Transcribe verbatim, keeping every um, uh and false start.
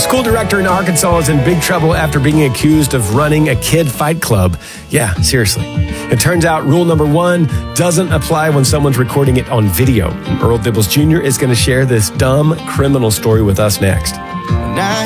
school director in Arkansas is in big trouble after being accused of running a kid fight club. Yeah, seriously. It turns out rule number one doesn't apply when someone's recording it on video. And Earl Dibbles Junior is going to share this dumb criminal story with us next.